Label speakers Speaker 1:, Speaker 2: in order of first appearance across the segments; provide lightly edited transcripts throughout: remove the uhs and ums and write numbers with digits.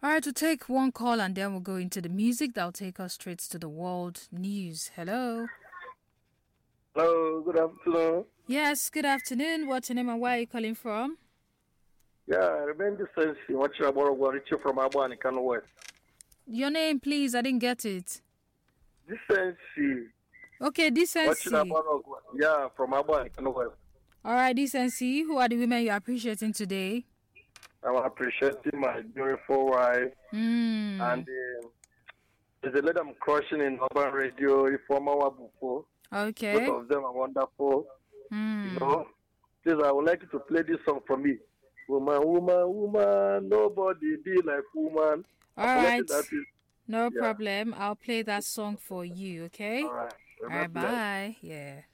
Speaker 1: All right, we'll take one call and then we'll go into the music that'll take us straight to the world news. Hello.
Speaker 2: Hello, good afternoon.
Speaker 1: Yes, good afternoon. What's your name and where are you calling from?
Speaker 2: Yeah, I remember this sense what you about Richie from Abani Kano West.
Speaker 1: Your name, please. I didn't get it.
Speaker 2: This sense
Speaker 1: Okay,
Speaker 2: what you
Speaker 1: decency.
Speaker 2: about from Abani Kano West.
Speaker 1: All right, decency. Who are the women you're appreciating today?
Speaker 2: I'm appreciating my beautiful wife and there's a lady I'm crushing in urban radio, Reformer Wabufu.
Speaker 1: Okay.
Speaker 2: Both of them are wonderful.
Speaker 1: Hmm.
Speaker 2: You know, please, I would like you to play this song for me. Woman, woman, woman, nobody be like woman.
Speaker 1: All right.
Speaker 2: That is,
Speaker 1: No problem. I'll play that song for you, okay?
Speaker 2: all right.
Speaker 1: All right, bye. Yeah.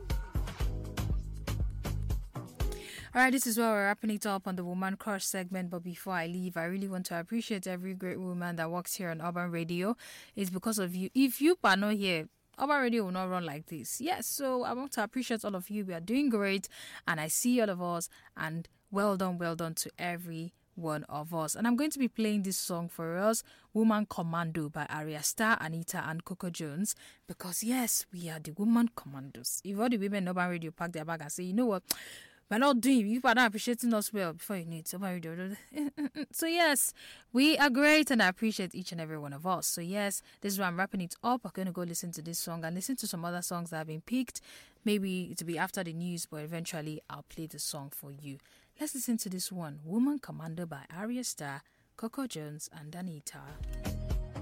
Speaker 1: All right, this is where we're wrapping it up on the Woman Crush segment. But before I leave, I really want to appreciate every great woman that works here on Urban Radio. It's because of you. If you are not here, Urban Radio will not run like this. Yes, so I want to appreciate all of you. We are doing great, and I see all of us. And well done to every one of us. And I'm going to be playing this song for us, Woman Commando by Arya Star, Anita, and Coco Jones, because yes, we are the Woman Commandos. If all the women in Urban Radio pack their bag and say, you know what, we're not doing, you are not appreciating us well before you need Urban Radio. So yes, we are great and I appreciate each and every one of us. So yes, this is where I'm wrapping it up. I'm going to go listen to this song and listen to some other songs that have been picked. Maybe it'll be after the news, but eventually I'll play the song for you. Let's listen to this one, Woman Commando by Arya Star, Coco Jones, and Anita.